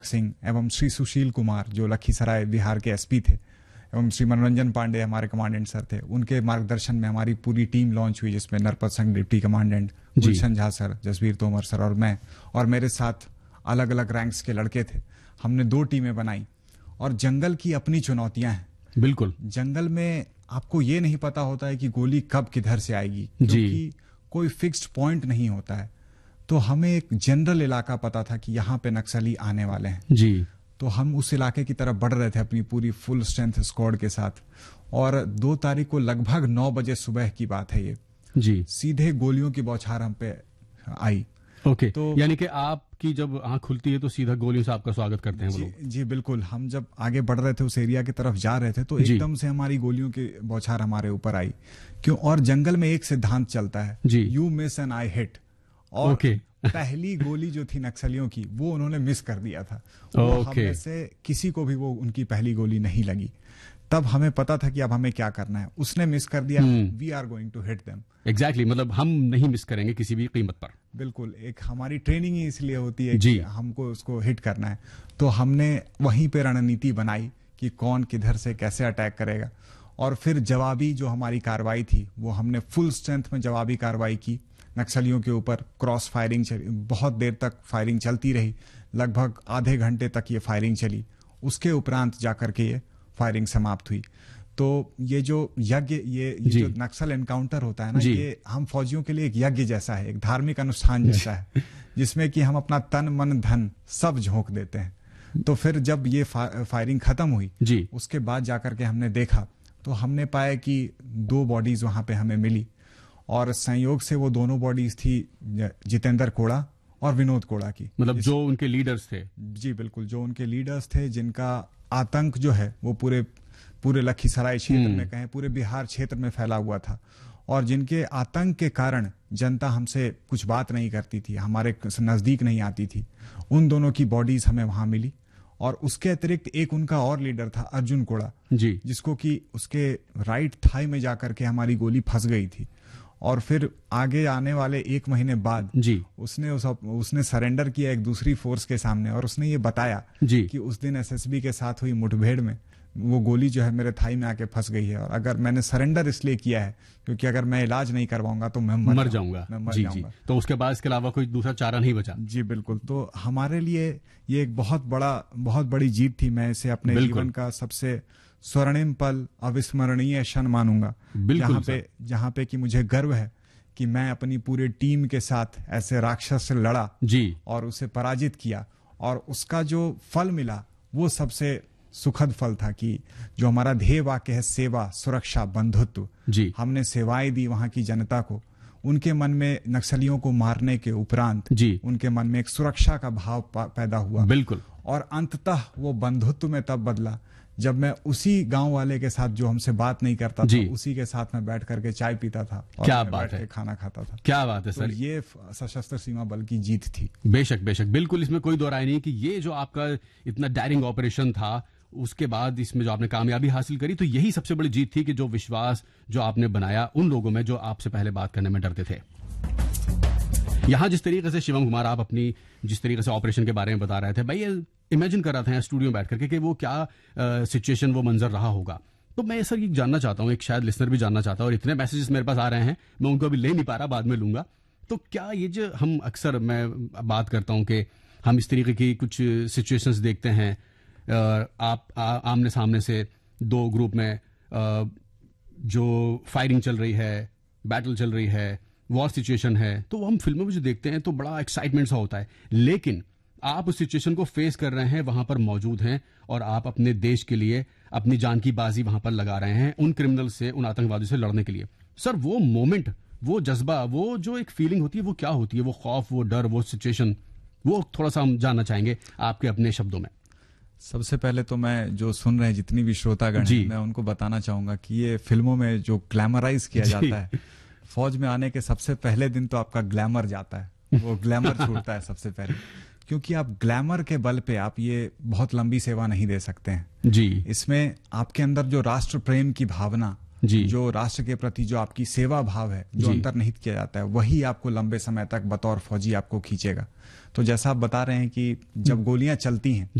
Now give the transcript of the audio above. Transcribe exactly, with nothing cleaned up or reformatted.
सिंह एवं श्री सुशील कुमार जो लखीसराय बिहार के एसपी थे एवं श्री मनोरंजन पांडे हमारे कमांडेंट सर थे, उनके मार्गदर्शन में हमारी पूरी टीम लॉन्च हुई, जिसमें नरपत संघ डिप्टी कमांडेंट, गुलशन झा सर, जसवीर तोमर सर और मैं, और मेरे साथ अलग अलग रैंक्स के लड़के थे। हमने दो टीमें बनाई और जंगल की अपनी चुनौतियां हैं। बिल्कुल, जंगल में आपको ये नहीं पता होता है कि गोली कब किधर से आएगी, क्योंकि कोई फिक्स्ड पॉइंट नहीं होता है। तो हमें एक जनरल इलाका पता था कि यहाँ पे नक्सली आने वाले हैं जी। तो हम उस इलाके की तरफ बढ़ रहे थे अपनी पूरी फुल स्ट्रेंथ स्क्वाड के साथ। और दो तारीख को लगभग नौ बजे सुबह की बात है ये जी, सीधे गोलियों की बौछार हम पे आई। ओके, तो यानी कि आपकी जब आंख खुलती है तो सीधा गोलियों से आपका स्वागत करते हैं वो लोग? जी बिल्कुल। हम जब आगे बढ़ रहे थे उस एरिया की तरफ जा रहे थे तो एकदम से हमारी गोलियों की बौछार हमारे ऊपर आई। क्यों? और जंगल में एक सिद्धांत चलता है, you miss and I hit. और okay. पहली गोली जो थी नक्सलियों की वो उन्होंने मिस कर दिया था। okay. हम में से किसी को भी वो उनकी पहली गोली नहीं लगी। तब हमें पता था कि अब हमें क्या करना है। उसने मिस कर दिया, we are going to hit them. Exactly, मतलब हम नहीं मिस करेंगे किसी भी कीमत पर। बिल्कुल, एक हमारी ट्रेनिंग ही इसलिए होती है कि हमको उसको हिट करना है। तो हमने वहीं पे रणनीति बनाई कि कौन किधर से कैसे अटैक करेगा। और फिर जवाबी जो हमारी कार्रवाई थी वो हमने फुल स्ट्रेंथ में जवाबी कार्रवाई की नक्सलियों के ऊपर। क्रॉस फायरिंग चली, बहुत देर तक फायरिंग चलती रही, लगभग आधे घंटे तक ये फायरिंग चली। उसके उपरांत जाकर के ये फायरिंग समाप्त हुई। तो ये जो यज्ञ, ये, ये जो नक्सल एनकाउंटर होता है ना, ये हम फौजियों के लिए एक यज्ञ जैसा है, एक धार्मिक अनुष्ठान जैसा है, जिसमें कि हम अपना तन मन धन सब झोंक देते हैं। तो फिर जब ये फा, फायरिंग खत्म हुई जी, उसके बाद जाकर के हमने देखा तो हमने पाया कि दो बॉडीज वहां पे हमें मिली। और संयोग से वो दोनों बॉडीज थी जितेंद्र कोड़ा और विनोद कोड़ा की। मतलब जो उनके लीडर्स थे? जी बिल्कुल, जो उनके लीडर्स थे, जिनका आतंक जो है वो पूरे पूरे लखीसराय क्षेत्र में, कहें पूरे बिहार क्षेत्र में फैला हुआ था। और जिनके आतंक के कारण जनता हमसे कुछ बात नहीं करती थी, हमारे नजदीक नहीं आती थी, उन दोनों की बॉडीज हमें वहां मिली। और उसके अतिरिक्त एक उनका और लीडर था, अर्जुन कोड़ा जी, जिसको कि उसके राइट थाई में जाकर के हमारी गोली फंस गई थी। और फिर आगे आने वाले एक महीने बाद जी उसने उस, उसने सरेंडर किया एक दूसरी फोर्स के सामने। और उसने ये बताया जी कि उस दिन एसएसबी के साथ हुई मुठभेड़ में वो गोली जो है मेरे थाई में आके फंस गई है। और अगर मैंने सरेंडर इसलिए किया है क्योंकि अगर मैं इलाज नहीं करवाऊंगा तो मैं मर, मर जाऊंगा। मैं मर जी, जाऊंगा जी। तो उसके बाद इसके अलावा कोई दूसरा चारा नहीं बचा? जी बिल्कुल। तो हमारे लिए ये एक बहुत बड़ा बहुत बड़ी जीत थी। मैं इसे अपने जीवन का सबसे स्वर्णिम पल, अविस्मरणीय क्षण मानूंगा, जहां पे जहां पे कि मुझे गर्व है कि मैं अपनी पूरी टीम के साथ ऐसे राक्षस से लड़ा जी और उसे पराजित किया। और उसका जो फल मिला वो सबसे सुखद फल था कि जो हमारा ध्येय वाक्य है, सेवा, सुरक्षा, बंधुत्व जी, हमने सेवाएं दी वहां की जनता को। उनके मन में नक्सलियों को मारने के उपरांत जी उनके मन में एक सुरक्षा का भाव पैदा हुआ। बिल्कुल। और अंततः वो बंधुत्व में तब बदला जब मैं उसी गांव वाले के साथ जो हमसे बात नहीं करता था, उसी के साथ मैं बैठ करके चाय पीता था और क्या बात है, खाना खाता था। क्या बात है सर। तो ये सशस्त्र सीमा बल की जीत थी। बेशक बेशक, बिल्कुल, इसमें कोई दो राय नहीं कि ये जो आपका इतना डायरिंग ऑपरेशन था, उसके बाद इसमें जो आपने कामयाबी हासिल करी, तो यही सबसे बड़ी जीत थी कि जो विश्वास जो आपने बनाया उन लोगों में जो आपसे पहले बात करने में डरते थे। यहाँ जिस तरीके से शिवम कुमार आप अपनी जिस तरीके से ऑपरेशन के बारे में बता रहे थे, भाई इमेजिन कर रहा था स्टूडियो में बैठ करके कि वो क्या सिचुएशन, वो मंजर रहा होगा। तो मैं सर ये जानना चाहता हूँ, एक शायद लिसनर भी जानना चाहता है, और इतने मैसेजेस मेरे पास आ रहे हैं, मैं उनको अभी ले नहीं पा रहा, बाद में लूंगा। तो क्या ये जो हम अक्सर मैं बात करता हूँ कि हम इस तरीके की कुछ सिचुएशंस देखते हैं, आप आ, आमने सामने से दो ग्रुप में आ, जो फायरिंग चल रही है, बैटल चल रही है, वॉर सिचुएशन है, तो हम फिल्मों में जो देखते हैं तो बड़ा एक्साइटमेंट सा होता है। लेकिन आप उस सिचुएशन को फेस कर रहे हैं, वहां पर मौजूद हैं, और आप अपने देश के लिए अपनी जान की बाजी वहां पर लगा रहे हैं, उन क्रिमिनल से, उन आतंकवादियों से लड़ने के लिए। सर वो मोमेंट, वो जज्बा, वो जो एक फीलिंग होती है, वो क्या होती है? वो खौफ, वो डर, वो सिचुएशन, वो थोड़ा सा हम जानना चाहेंगे आपके अपने शब्दों में। सबसे पहले तो मैं जो सुन रहे हैं जितनी भी श्रोतागण हैं, मैं उनको बताना चाहूंगा कि ये फिल्मों में जो ग्लैमराइज किया जाता है, फौज में आने के सबसे पहले दिन तो आपका ग्लैमर जाता है, वो ग्लैमर छूटता है सबसे पहले, क्योंकि आप ग्लैमर के बल पे आप ये बहुत लंबी सेवा नहीं दे सकते हैं जी। इसमें आपके अंदर जो राष्ट्र प्रेम की भावना जी। जो राष्ट्र के प्रति जो आपकी सेवा भाव है, जो अंतर्निहित किया जाता है, वही आपको लंबे समय तक बतौर फौजी आपको खींचेगा। तो जैसा आप बता रहे हैं कि जब गोलियां चलती हैं